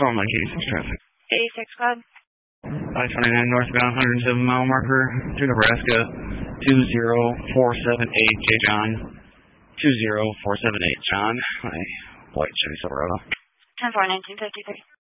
Oh, my case traffic. 86 Club. I-29 northbound, 107-mile marker to Nebraska, 20478, J. John. 20478, John. Hi, white Chevy Silverado. 10-4, 1953.